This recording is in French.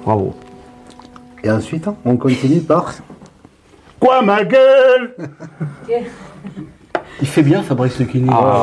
Bravo. Et ensuite, on continue par... Quoi, ma gueule? Il fait bien Fabrice Lucchini.